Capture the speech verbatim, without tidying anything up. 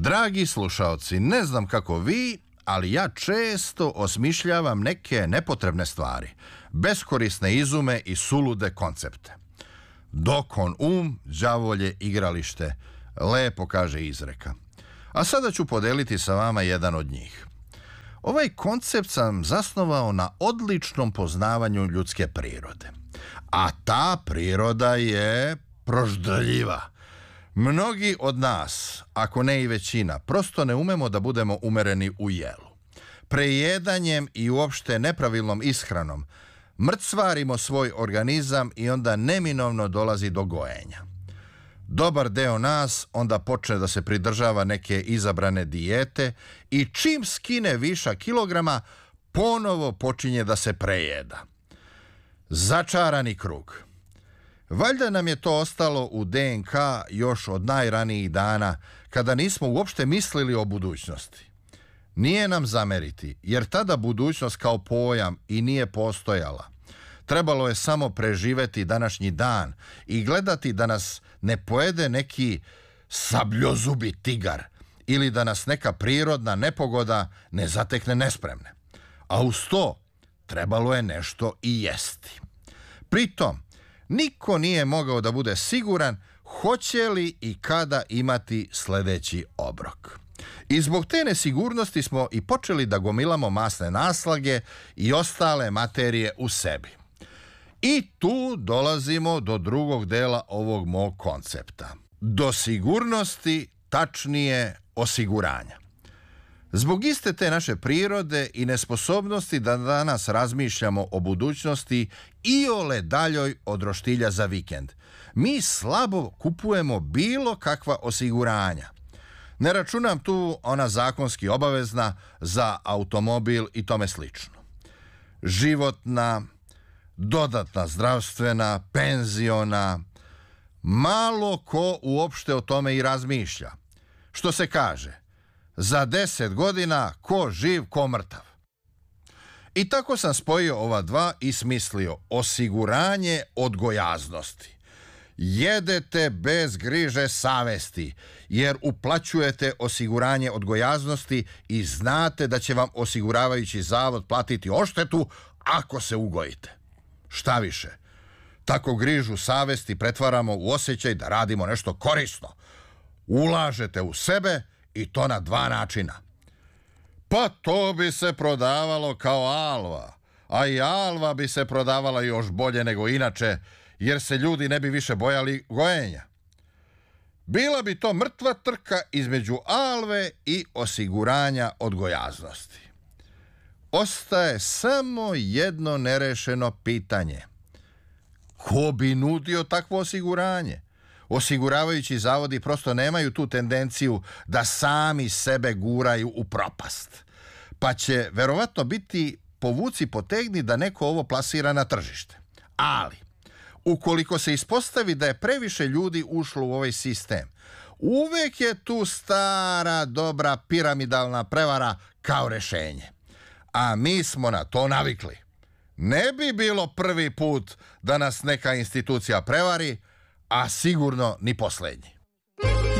Dragi slušaoci, ne znam kako vi, ali ja često osmišljavam neke nepotrebne stvari, beskorisne izume i sulude koncepte. Dokon um, đavolje igralište, lepo kaže izreka. A sada ću podeliti sa vama jedan od njih. Ovaj koncept sam zasnovao na odličnom poznavanju ljudske prirode. A ta priroda je proždrljiva. Mnogi od nas, ako ne i većina, prosto ne umemo da budemo umereni u jelu. Prejedanjem i uopšte nepravilnom ishranom mrcvarimo svoj organizam i onda neminovno dolazi do gojenja. Dobar deo nas onda počne da se pridržava neke izabrane dijete i čim skine viša kilograma, ponovo počinje da se prejeda. Začarani krug. Valjda nam je to ostalo u de en ka još od najranijih dana, kada nismo uopšte mislili o budućnosti. Nije nam zameriti, jer tada budućnost kao pojam i nije postojala. Trebalo je samo preživeti današnji dan i gledati da nas ne pojede neki sabljozubi tigar ili da nas neka prirodna nepogoda ne zatekne nespremne. A uz to trebalo je nešto i jesti. Pritom, niko nije mogao da bude siguran hoće li i kada imati sledeći obrok. I zbog te nesigurnosti smo i počeli da gomilamo masne naslage i ostale materije u sebi. I tu dolazimo do drugog dela ovog mog koncepta. Do sigurnosti, tačnije osiguranja. Zbog iste te naše prirode i nesposobnosti da danas razmišljamo o budućnosti iole daljoj od roštilja za vikend, mi slabo kupujemo bilo kakva osiguranja. Ne računam tu ona zakonski obavezna za automobil i tome slično. Životna, dodatna zdravstvena, penziona, malo ko uopšte o tome i razmišlja. Što se kaže, za deset godina ko živ, ko mrtav. I tako sam spojio ova dva i smislio osiguranje od gojaznosti. Jedete bez griže savesti, jer uplaćujete osiguranje od gojaznosti i znate da će vam osiguravajući zavod platiti odštetu ako se ugojite. Šta više, tako grižu savesti pretvaramo u osjećaj da radimo nešto korisno. Ulažete u sebe i to na dva načina. Pa to bi se prodavalo kao alva, a i alva bi se prodavala još bolje nego inače, jer se ljudi ne bi više bojali gojenja. Bila bi to mrtva trka između alve i osiguranja od gojaznosti. Ostaje samo jedno nerešeno pitanje. Ko bi nudio takvo osiguranje? Osiguravajući zavodi prosto nemaju tu tendenciju da sami sebe guraju u propast. Pa će verovatno biti povuci potegni da neko ovo plasira na tržište. Ali, ukoliko se ispostavi da je previše ljudi ušlo u ovaj sistem, uvek je tu stara, dobra piramidalna prevara kao rešenje. A mi smo na to navikli. Ne bi bilo prvi put da nas neka institucija prevari, a sigurno ni poslednji.